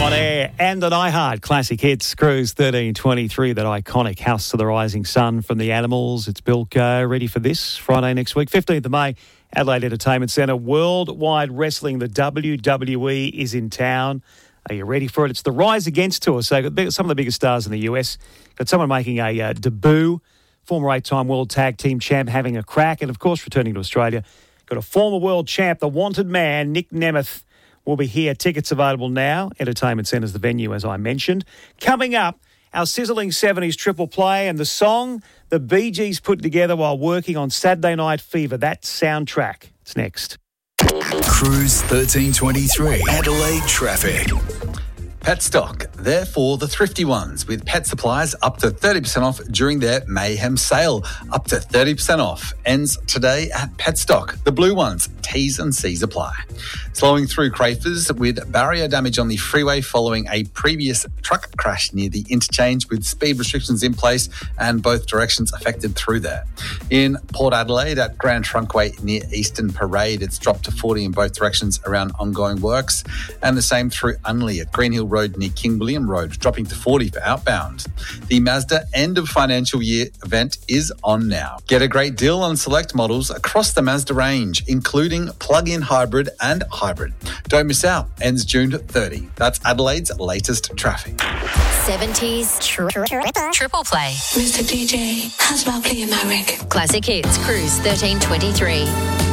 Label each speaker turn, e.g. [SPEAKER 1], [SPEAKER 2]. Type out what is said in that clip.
[SPEAKER 1] On air and on iHeart. Classic hits. Cruise 1323, that iconic House to the Rising Sun from the Animals. It's Bilko, ready for this Friday next week, 15th of May, Adelaide Entertainment Centre. Worldwide Wrestling, the WWE is in town. Are you ready for it? It's the Rise Against Tour. So some of the biggest stars in the US. Got someone making a debut, former 8-time World Tag Team Champ having a crack, and of course returning to Australia. Got a former World Champ, the Wanted Man, Nick Nemeth, will be here. Tickets available now. Entertainment Centre's the venue, as I mentioned. Coming up, our sizzling 70s triple play and the song the Bee Gees put together while working on Saturday Night Fever. That soundtrack. It's next.
[SPEAKER 2] Cruise 1323, Adelaide traffic.
[SPEAKER 3] Petstock, they're for the thrifty ones, with pet supplies up to 30% off during their Mayhem sale. Up to 30% off. Ends today at Petstock. The blue ones, T's and C's apply. Slowing through Crafers with barrier damage on the freeway following a previous truck crash near the interchange, with speed restrictions in place and both directions affected through there. In Port Adelaide at Grand Trunkway near Eastern Parade, it's dropped to 40 in both directions around ongoing works, and the same through Unley at Greenhill Road near King William Road, dropping to 40 for outbound. The Mazda end of financial year event is on now. Get a great deal on select models across the Mazda range, including plug-in hybrid and hybrid. Don't miss out. Ends June 30. That's Adelaide's latest traffic.
[SPEAKER 4] 70s triple play.
[SPEAKER 5] Mr. DJ, how's about playing my record?
[SPEAKER 4] Classic hits. Cruise 1323.